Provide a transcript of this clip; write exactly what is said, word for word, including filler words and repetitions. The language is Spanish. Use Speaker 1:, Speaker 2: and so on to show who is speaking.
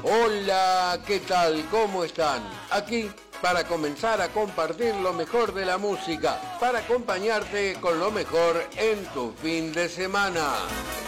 Speaker 1: Hola, ¿qué tal? ¿Cómo están? Aquí para comenzar a compartir lo mejor de la música, para acompañarte con lo mejor en tu fin de semana.